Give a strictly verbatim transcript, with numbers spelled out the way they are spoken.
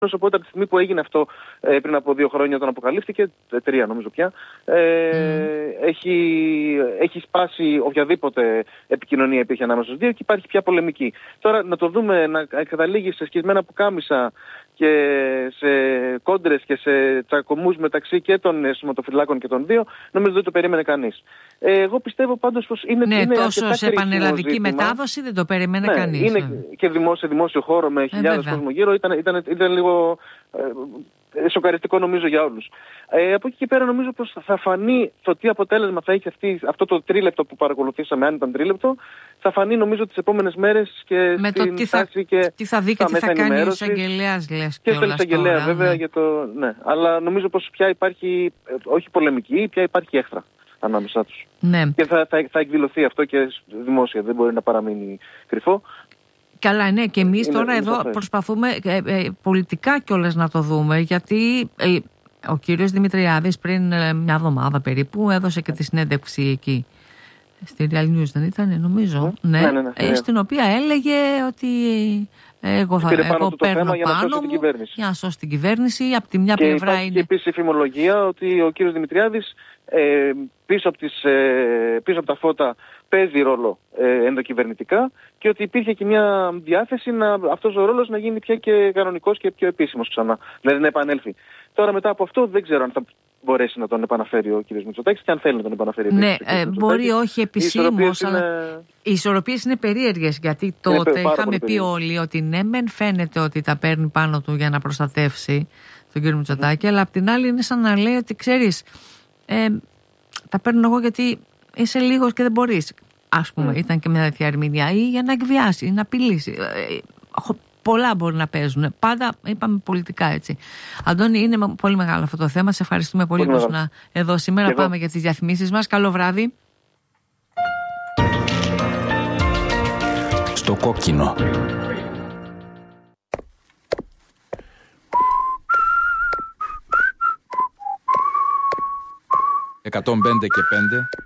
Οπότε από τη στιγμή που έγινε αυτό ε, πριν από δύο χρόνια όταν αποκαλύφθηκε, τρία νομίζω πια, ε, mm. έχει, έχει σπάσει οποιαδήποτε επικοινωνία υπήρχε ανάμεσα στους δύο και υπάρχει πια πολεμική. Τώρα να το δούμε να καταλήγει σε σκισμένα πουκάμισα και σε κόντρες και σε τσακωμούς μεταξύ και των σωματοφυλάκων και των δύο, νομίζω δεν το περίμενε κανείς. Ε, εγώ πιστεύω πάντως πως είναι, ναι, είναι τόσο σε πανελλαδική μετάδοση δεν το περίμενε ναι, κανείς. Είναι ναι. και δημόσιο, σε δημόσιο χώρο με χιλιάδες κόσμο γύρω, ήταν, ήταν, ήταν λίγο ε, σοκαριστικό νομίζω για όλους. Ε, από εκεί και πέρα νομίζω πως θα φανεί το τι αποτέλεσμα θα έχει αυτή, αυτό το τρίλεπτο που παρακολουθήσαμε, αν ήταν τρίλεπτο, θα φανεί νομίζω τις επόμενες μέρες και με στην το τι θα, και τι θα δει και τι θα κάνει ο εισαγγελέας, λες, και στον εισαγγελέα βέβαια ναι. για το, ναι. Αλλά νομίζω πως πια υπάρχει, όχι πολεμική, πια υπάρχει έχθρα ανάμεσά τους. Ναι. Και θα, θα, θα εκδηλωθεί αυτό και δημόσια, δεν μπορεί να παραμείνει κρυφό. Καλά, ναι, και εμείς είναι, τώρα είναι εδώ σαφές. Προσπαθούμε ε, ε, πολιτικά κιόλας να το δούμε, γιατί ε, ο κύριος Δημητριάδης πριν ε, μια εβδομάδα περίπου έδωσε και τη συνέντευξη εκεί. Στη Real News δεν ήταν, νομίζω, ναι, ναι, ναι, ναι, ε, στην οποία έλεγε ότι εγώ, θα, εγώ πάνω παίρνω για να πάνω σώσει μου την κυβέρνηση. για να σώσει την κυβέρνηση. Από τη μια και πλευρά υπάρχει είναι... και επίσης η φημολογία ότι ο κύριος Δημητριάδης ε, πίσω, από τις, ε, πίσω από τα φώτα παίζει ρόλο ε, ενδοκυβερνητικά και ότι υπήρχε και μια διάθεση να, αυτός ο ρόλος να γίνει πια και κανονικός και πιο επίσημος ξανά, δηλαδή να επανέλθει. Τώρα μετά από αυτό δεν ξέρω αν θα μπορέσει να τον επαναφέρει ο κ. Μητσοτάκης και αν θέλει να τον επαναφέρει. Ναι, ε, μπορεί όχι επισήμως, αλλά είναι... οι ισορροπίες είναι περίεργες, γιατί τότε είχαμε πει όλοι ότι ναι μεν φαίνεται ότι τα παίρνει πάνω του για να προστατεύσει τον κ. Μητσοτάκη, mm. αλλά απ' την άλλη είναι σαν να λέει ότι ξέρεις, ε, τα παίρνω εγώ γιατί είσαι λίγος και δεν μπορείς. Ας πούμε, mm. ήταν και μια τέτοια ερμηνεία, ή για να εκβιάσει, ή να απειλήσει. Ε, πολλά μπορεί να παίζουν. Πάντα είπαμε πολιτικά, έτσι. Αντώνη, είναι πολύ μεγάλο αυτό το θέμα. Σε ευχαριστούμε πολύ που ήσουν εδώ σήμερα. Και πάμε εγώ. Για τις διαφημίσεις μας. Καλό βράδυ. Στο κόκκινο. εκατόν πέντε και πέντε